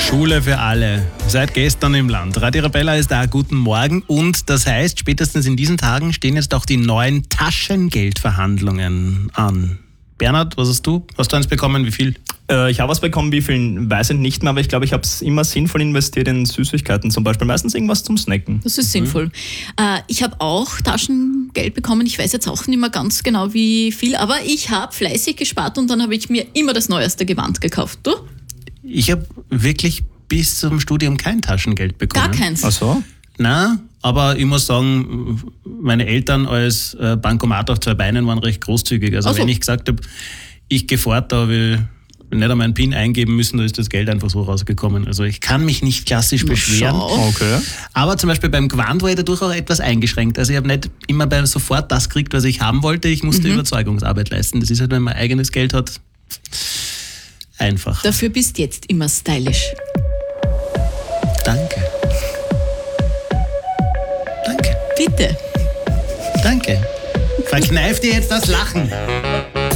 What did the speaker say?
Schule für alle. Seit gestern im Land. Radio Arabella ist da. Guten Morgen. Und das heißt, spätestens in diesen Tagen stehen jetzt auch die neuen Taschengeldverhandlungen an. Bernhard, was hast du? Hast du eins bekommen? Wie viel? Ich habe was bekommen, wie viel, weiß ich nicht mehr, aber ich glaube, ich habe es immer sinnvoll investiert in Süßigkeiten zum Beispiel. Meistens irgendwas zum Snacken. Das ist sinnvoll. Ich habe auch Taschengeld bekommen. Ich weiß jetzt auch nicht mehr ganz genau, wie viel, aber ich habe fleißig gespart und dann habe ich mir immer das neueste Gewand gekauft. Du? Ich habe wirklich bis zum Studium kein Taschengeld bekommen. Gar keins. Ach so? Nein, aber ich muss sagen, meine Eltern als Bankomat auf zwei Beinen waren recht großzügig. Also wenn ich gesagt habe, ich gehe fort, da habe ich nicht einmal einen PIN eingeben müssen, da ist das Geld einfach so rausgekommen. Also ich kann mich nicht klassisch beschweren. Okay. Aber zum Beispiel beim Gewand war ich dadurch auch etwas eingeschränkt. Also ich habe nicht immer sofort das gekriegt, was ich haben wollte. Ich musste Überzeugungsarbeit leisten. Das ist halt, wenn man eigenes Geld hat, einfach. Dafür bist jetzt immer stylisch. Danke. Bitte. Danke. Verkneif dir jetzt das Lachen.